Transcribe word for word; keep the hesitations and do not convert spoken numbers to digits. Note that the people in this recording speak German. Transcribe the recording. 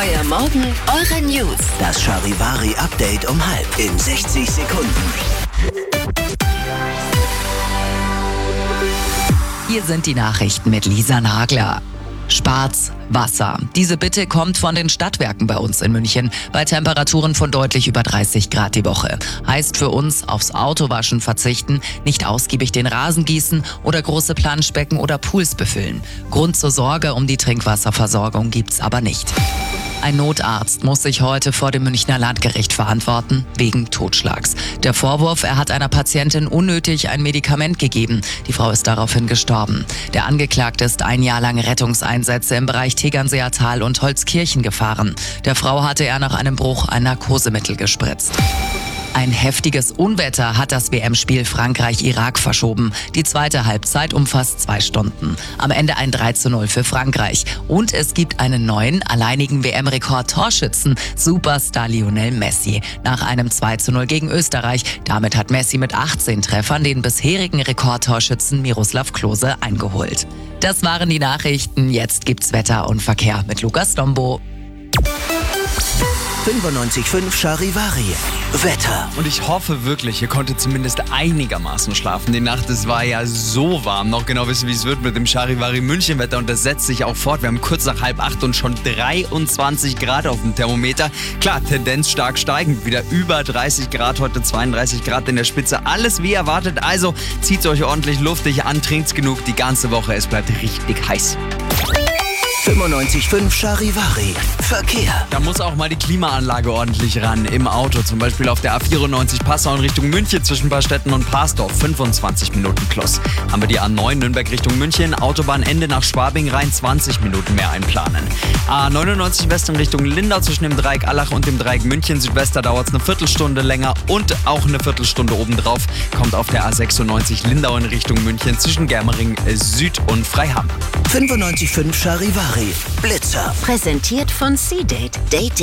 Euer Morgen, eure News. Das Charivari-Update um halb in sechzig Sekunden. Hier sind die Nachrichten mit Lisa Nagler. Spart Wasser. Diese Bitte kommt von den Stadtwerken bei uns in München bei Temperaturen von deutlich über dreißig Grad die Woche. Heißt für uns aufs Autowaschen verzichten, nicht ausgiebig den Rasen gießen oder große Planschbecken oder Pools befüllen. Grund zur Sorge um die Trinkwasserversorgung gibt's aber nicht. Ein Notarzt muss sich heute vor dem Münchner Landgericht verantworten, wegen Totschlags. Der Vorwurf, er hat einer Patientin unnötig ein Medikament gegeben. Die Frau ist daraufhin gestorben. Der Angeklagte ist ein Jahr lang Rettungseinsätze im Bereich Tegernseer Tal und Holzkirchen gefahren. Der Frau hatte er nach einem Bruch ein Narkosemittel gespritzt. Ein heftiges Unwetter hat das W M-Spiel Frankreich-Irak verschoben. Die zweite Halbzeit umfasst zwei Stunden. Am Ende ein drei zu null für Frankreich. Und es gibt einen neuen, alleinigen W M-Rekord-Torschützen, Superstar Lionel Messi. Nach einem zwei zu null gegen Österreich. Damit hat Messi mit achtzehn Treffern den bisherigen Rekordtorschützen Miroslav Klose eingeholt. Das waren die Nachrichten. Jetzt gibt's Wetter und Verkehr mit Lukas Dombo. fünfundneunzig Komma fünf Charivari. Wetter. Und ich hoffe wirklich, ihr konntet zumindest einigermaßen schlafen. Die Nacht, es war ja so warm. Noch genau wissen, wie es wird mit dem Charivari München Wetter. Und das setzt sich auch fort. Wir haben kurz nach halb acht und schon dreiundzwanzig Grad auf dem Thermometer. Klar, Tendenz stark steigend. Wieder über dreißig Grad, heute zweiunddreißig Grad in der Spitze. Alles wie erwartet. Also zieht euch ordentlich luftig an, trinkt genug die ganze Woche. Es bleibt richtig heiß. fünfundneunzig Komma fünf Charivari. Verkehr. Da muss auch mal die Klimaanlage ordentlich ran. Im Auto, zum Beispiel auf der A vierundneunzig Passau in Richtung München zwischen Barstetten und Parsdorf. fünfundzwanzig Minuten plus. Haben wir die A neun Nürnberg Richtung München. Autobahnende nach Schwabing rein zwanzig Minuten mehr einplanen. A neunundneunzig West in Richtung Lindau zwischen dem Dreieck Allach und dem Dreieck München Südwester dauert es eine Viertelstunde länger und auch eine Viertelstunde obendrauf kommt auf der A sechsundneunzig Lindau in Richtung München zwischen Germering Süd und Freiham. fünfundneunzig Komma fünf Charivari. Blitzer. Präsentiert von C-Date. Dating